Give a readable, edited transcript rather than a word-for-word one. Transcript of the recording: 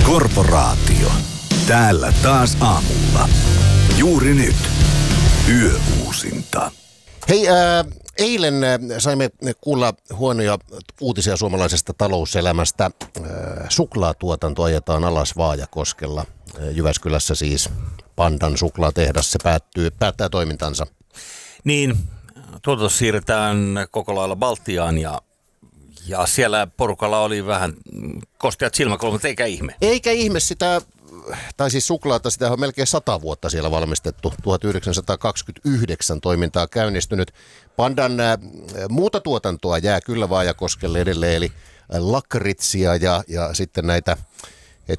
Korporaatio. Täällä taas aamulla. Juuri nyt. Yöuusinta. Hei, eilen saimme kuulla huonoja uutisia suomalaisesta talouselämästä. Suklaatuotanto ajetaan alas Vaajakoskella. Jyväskylässä siis Pandan suklaatehdas, se päättää toimintansa. Niin, tuotanto siirretään koko lailla Baltiaan ja siellä porukalla oli vähän kosteat silmäkulmat, eikä ihme. Eikä ihme sitä, tai siis suklaata, sitä on melkein 100 vuotta siellä valmistettu. 1929 toimintaa käynnistynyt. Pandan muuta tuotantoa jää kyllä Vaajakoskelle edelleen, eli lakritsia ja sitten näitä